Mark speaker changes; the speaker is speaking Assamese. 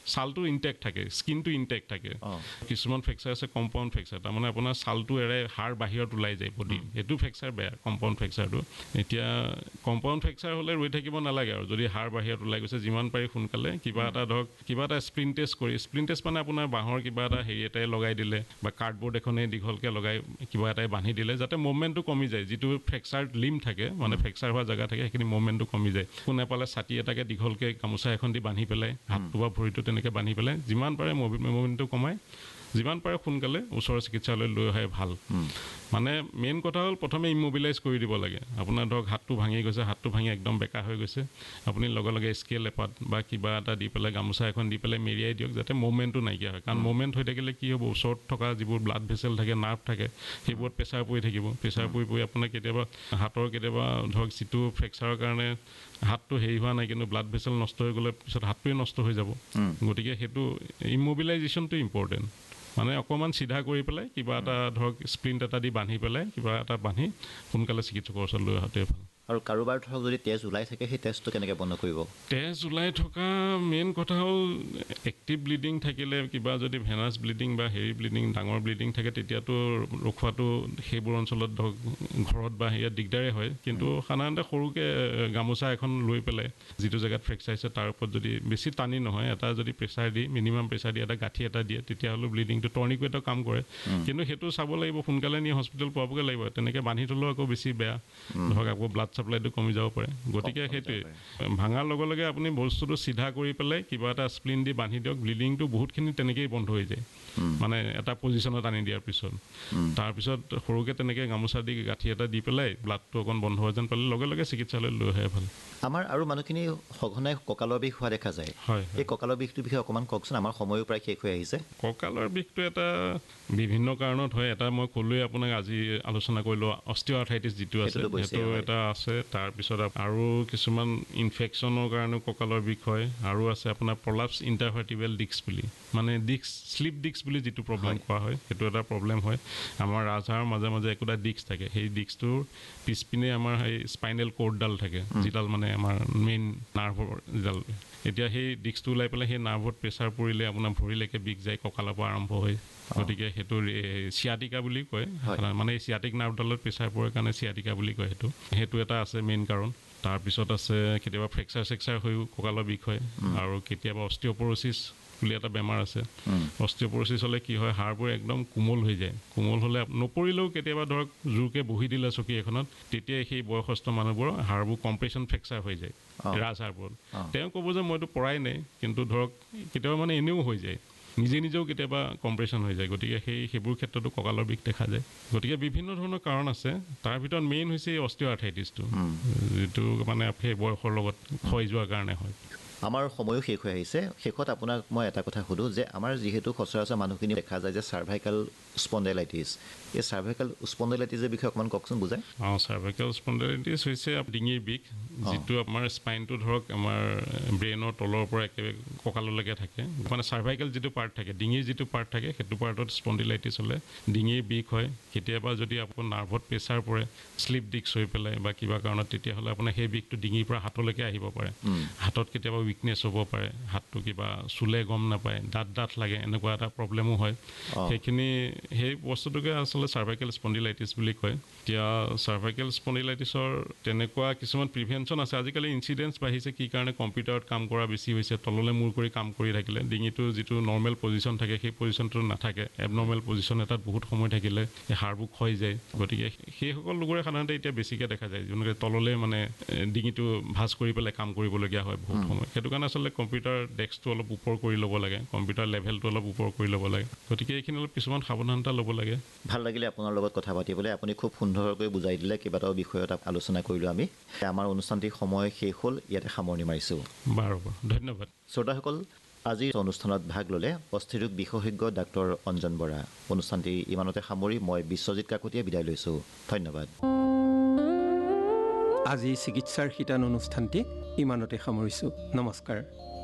Speaker 1: ছালটো ইনটেক্ট থাকে, স্কিনটো ইনটেক্ট থাকে। কিছুমান ফ্ৰেকচাৰ আছে কম্পাউণ্ড ফ্ৰেকচাৰ, তাৰমানে আপোনাৰ ছালটো এৰে হাড় বাহিৰত ওলাই যায় বডি, সেইটো ফ্ৰেকচাৰ বেয়া কম্পাউণ্ড ফ্ৰেকচাৰটো। এতিয়া কম্পাউণ্ড ফ্ৰেকচাৰ হ'লে ৰৈ থাকিব নালাগে আৰু যদি হাড় বাহিৰত ওলাই গৈছে যিমান পাৰি সোনকালে কিবা এটা ধৰক কিবা এটা স্প্লিন টেষ্ট কৰি, স্প্লিন টেষ্ট মানে আপোনাৰ বাঁহৰ কিবা এটা হেৰি এটাই লগাই দিলে বা কাৰ্ডবৰ্ড এখনে দীঘলকৈ লগাই কিবা এটাই বান্ধি দিলে যাতে মুভমেণ্টটো কমি যায়, যিটো ফ্ৰেকচাৰ লিম থাকে মানে ফ্ৰেকচাৰ হোৱা জেগা থাকে সেইখিনি মুভমেণ্টটো কমি যায়। কোনে পালে ছাতি এটাকে দীঘলকৈ গামোচা এখন দি বান্ধি পেলাই হাতটো বা ভৰিটো তেনেকৈ বান্ধি পেলাই যিমান পাৰে মুভমেণ্টটো কমাই যিমান পাৰে সোনকালে ওচৰৰ চিকিৎসালয় লৈ অহাই ভাল। মানে মেইন কথা হ'ল প্ৰথমে ইমোবিলাইজ কৰি দিব লাগে। আপোনাৰ ধৰক হাতটো ভাঙি গৈছে, হাতটো ভাঙি একদম বেকা হৈ গৈছে, আপুনি লগে লগে স্কেল এপাত বা কিবা এটা দি পেলাই গামোচা এখন দি পেলাই মেৰিয়াই দিয়ক যাতে মুভমেণ্টটো নাইকিয়া হয়। কাৰণ মুভমেণ্ট হৈ থাকিলে কি হ'ব, ওচৰত থকা যিবোৰ ব্লাড ভেচেল থাকে, নাৰ্ভ থাকে, সেইবোৰত প্ৰেছাৰ পৰি থাকিব। প্ৰেছাৰ পৰি পৰি আপোনাৰ কেতিয়াবা হাতৰ কেতিয়াবা ধৰক যিটো ফ্ৰেকচাৰৰ কাৰণে হাতটো হেৰি হোৱা নাই কিন্তু ব্লাড ভেচেল নষ্ট হৈ গ'লে পিছত হাতটোৱে নষ্ট হৈ যাব। গতিকে সেইটো ইমোবিলাইজেশ্যনটো ইম্পৰ্টেণ্ট। মানে অকণমান চিধা কৰি পেলাই কিবা এটা ধৰক স্প্লিণ্ট এটা দি বান্ধি পেলাই কিবা এটা বান্ধি সোনকালে চিকিৎসকৰ ওচৰত লৈ অহাটোৱে ভাল।
Speaker 2: আৰু কাৰোবাৰ ধৰক যদি তেজ ওলাই থাকে সেই তেজটো কেনেকৈ বন্ধ কৰিব?
Speaker 1: তেজ ওলাই থকা মেইন কথা হ'ল এক্টিভ ব্লিডিং থাকিলে, কিবা যদি ভেনাছ ব্লিডিং বা হেৰি ব্লিডিং ডাঙৰ ব্লিডিং থাকে তেতিয়াতো ৰখোৱাটো সেইবোৰ অঞ্চলত ধৰক ঘৰত বা হেৰিয়াত দিগদাৰেই হয়। কিন্তু সাধাৰণতে সৰুকৈ গামোচা এখন লৈ পেলাই যিটো জেগাত ফ্ৰেকচাৰ হৈছে তাৰ ওপৰত যদি বেছি টানি নহয় এটা যদি প্ৰেছাৰ দি মিনিমাম প্ৰেছাৰ দি এটা গাঁঠি এটা দিয়ে তেতিয়াহ'লে ব্লিডিংটো টৰ্নিকুৱেটৰ কাম কৰে। কিন্তু সেইটো চাব লাগিব, সোনকালে নি হস্পিটেল পোৱাবগৈ লাগিব। তেনেকৈ বান্ধি থ'লেও আকৌ বেছি বেয়া, ধৰক আকৌ ব্লাড ছাপ্লাইটো কমি যাব পাৰে। গতিকে সেইটোৱে ভাঙাৰ লগে লগে আপুনি বস্তুটো চিধা কৰি পেলাই কিবা এটা স্প্লিন দি বান্ধি দিয়ক। ব্লিডিংটো বহুতখিনি তেনেকেই বন্ধ হৈ যায়, মানে এটা পজিশ্যনত আনি দিয়াৰ পিছত। তাৰপিছত সৰুকৈ তেনেকৈ গামোচা দি গাঁঠি এটা দি পেলাই ব্লাডটো অকণ বন্ধ হৈ যেন পালে লগে লগে চিকিৎসালয় লৈ অহাই ভাল।
Speaker 2: আমাৰ আৰু মানুহখিনি সঘনাই কঁকালৰ বিষ হোৱা দেখা যায়।
Speaker 1: হয়,
Speaker 2: এই কঁকালৰ বিষটোৰ বিষয়ে অকণমান কওকচোন, আমাৰ সময়ো প্ৰায় শেষ হৈ আহিছে।
Speaker 1: কঁকালৰ বিষটো এটা বিভিন্ন কাৰণত হয়। এটা মই ক'লোৱে আপোনাক আজি আলোচনা কৰিলোঁ, অষ্টিঅ'আৰ্থ্ৰাইটিছ যিটো আছে সেইটো এটা আছে। তাৰপিছত আৰু কিছুমান ইনফেকশ্যনৰ কাৰণেও কঁকালৰ বিষ হয়। আৰু আছে আপোনাৰ প্ৰলাপছ ইণ্টাৰভাৰ্টিব্ৰেল ডিস্ক বুলি, মানে ডিস্ক শ্লিপ ডিস্ক বুলি যিটো প্ৰব্লেম কোৱা হয় সেইটো এটা প্ৰব্লেম হয়। আমাৰ ৰাজহাড়ৰ মাজে মাজে একোটা ডিস্ক থাকে, সেই ডিস্কটোৰ পিছপিনে আমাৰ সেই স্পাইনেল কৰ্ডডাল থাকে, যিডাল মানে আমাৰ মেইন নাৰ্ভৰ যিডাল। এতিয়া সেই ডিস্কটো ওলাই পেলাই সেই নাৰ্ভত প্ৰেছাৰ পৰিলে আপোনাৰ ভৰিলৈকে বিষ যায়, কঁকালৰ পৰা আৰম্ভ হয়। গতিকে সেইটো চিয়াটিকা বুলি কয়, মানে এই চিয়াটিক নাৰ্ভডালত প্ৰেছাৰ পৰে কাৰণে চিয়াটিকা বুলি কয়। সেইটো এটা আছে মেইন কাৰণ। তাৰপিছত আছে কেতিয়াবা ফ্ৰেকচাৰ চেকচাৰ হৈও কঁকালৰ বিষ হয়। আৰু কেতিয়াবা অষ্টিঅ'পৰ'চিছ বুলি এটা বেমাৰ আছে। অষ্টিঅ'পৰ'চিছ হ'লে কি হয়, হাড়বোৰ একদম কোমল হৈ যায়। কোমল হ'লে নপৰিলেও কেতিয়াবা ধৰক জোৰকৈ বহি দিলে চকী এখনত, তেতিয়া সেই বয়সস্থ মানুহবোৰৰ হাড়বোৰ কম্প্ৰেশ্যন ফ্ৰেকচাৰ হৈ যায় ৰাজহাড়বোৰত। তেওঁ ক'ব যে মইতো পৰাই নাই, কিন্তু ধৰক কেতিয়াবা মানে এনেও হৈ যায়, নিজে নিজেও কেতিয়াবা কম্প্ৰেশ্যন হৈ যায়। গতিকে সেইবোৰ ক্ষেত্ৰতো কঁকালৰ বিষ দেখা যায়। গতিকে বিভিন্ন ধৰণৰ কাৰণ আছে, তাৰ ভিতৰত মেইন হৈছে এই অষ্টিঅ'আৰ্থ্ৰাইটিছটো, যিটো মানে সেই বয়সৰ লগত ক্ষয় যোৱাৰ কাৰণে হয়।
Speaker 2: আমাৰ সময়ো শেষ হৈ আহিছে। শেষত আপোনাক মই এটা কথা সোধোঁ যে আমাৰ যিহেতু সচৰাচৰ মানুহখিনি দেখা যায় যে চাৰ্ভাইকেল স্পণ্ডাইলাইটিছ, এই চাৰ্ভাইকেল স্পণ্ডাইলাইটিছৰ বিষয়ে অকণমান কওকচোন বুজাই।
Speaker 1: চাৰ্ভাইকেল স্পণ্ডাইলাইটিছ হৈছে ডিঙিৰ বিষ, যিটো আমাৰ স্পাইনটো ধৰক আমাৰ ব্ৰেইনৰ তলৰ পৰা একেবাৰে কঁকাললৈকে থাকে। মানে চাৰ্ভাইকেল যিটো পাৰ্ট থাকে, ডিঙিৰ যিটো পাৰ্ট থাকে সেইটো পাৰ্টত স্পণ্ডিলাইটিছ হ'লে ডিঙিৰ বিষ হয়। কেতিয়াবা যদি আপোনাৰ নাৰ্ভত প্ৰেছাৰ পৰে, শ্লিপ ডিস্ক হৈ পেলাই বা কিবা কাৰণত, তেতিয়াহ'লে আপোনাৰ সেই বিষটো ডিঙিৰ পৰা হাতলৈকে আহিব পাৰে। হাতত কেতিয়াবা উইকনেছ হ'ব পাৰে, হাতটো কিবা চুলে গম নাপায়, দাঁত লাগে, এনেকুৱা এটা প্ৰব্লেমো হয়। সেই বস্তুটোকে আচলতে চাৰ্ভাইকেল স্পণ্ডিলাইটিছ বুলি কয়। এতিয়া চাৰ্ভাইকেল স্পণ্ডিলাইটিছৰ তেনেকুৱা কিছুমান প্ৰিভেনশ্যন আছে। আজিকালি ইনচিডেঞ্চ বাঢ়িছে, কি কাৰণে কম্পিউটাৰত কাম কৰা বেছি হৈছে। তললৈ মূৰ কৰি কাম কৰি থাকিলে ডিঙিটো যিটো নৰ্মেল পজিশ্যন থাকে সেই পজিশ্যনটো নাথাকে, এবনৰ্মেল পজিশ্যন এটাত বহুত সময় থাকিলে সেই হাড়বোৰ ক্ষয় যায়। গতিকে সেইসকল লোকৰে সাধাৰণতে এতিয়া বেছিকৈ দেখা যায়, যোনকে তললৈ মানে ডিঙিটো ভাঁজ কৰি পেলাই কাম কৰিবলগীয়া হয় বহুত সময়। সেইটো কাৰণে আচলতে কম্পিউটাৰ ডেস্কটো অলপ ওপৰ কৰি ল'ব লাগে, কম্পিউটাৰ লেভেলটো অলপ ওপৰ কৰি ল'ব লাগে। গতিকে এইখিনি অলপ কিছুমান সাৱধানতা ল'ব লাগে।
Speaker 2: ভাল লাগিলে আপোনাৰ লগত কথা পাতিবলৈ, আপুনি খুব সুন্দৰকৈ বুজাই দিলে। কেইবাটাও বিষয়ত আলোচনা কৰিলোঁ আমি। আমাৰ অনুষ্ঠানটিৰ সময় শেষ হ'ল, ইয়াতে সামৰণি মাৰিছোঁ।
Speaker 1: বাৰু, ধন্যবাদ।
Speaker 2: শ্ৰোতাসকল, আজিৰ অনুষ্ঠানত ভাগ ল'লে অস্থিৰোগ বিশেষজ্ঞ ডাক্তৰ অঞ্জন বৰা। অনুষ্ঠানটি ইমানতে সামৰি মই বিশ্বজিৎ কাকতীয়ে বিদায় লৈছোঁ। ধন্যবাদ।
Speaker 3: আজি চিকিৎসাৰ শিতান অনুষ্ঠানটি ইমানতে সামৰিছোঁ। নমস্কাৰ।